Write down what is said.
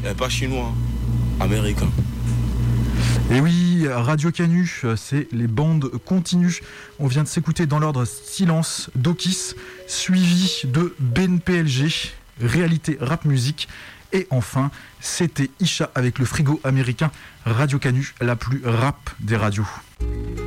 pas chinois, américain. Et oui, Radio Canu, c'est les bandes continues. On vient de s'écouter dans l'ordre Silence d'Okis, suivi de BNPLG, Réalité Rap Musique. Et enfin, c'était Isha avec le frigo américain. Radio Canu, la plus rap des radios.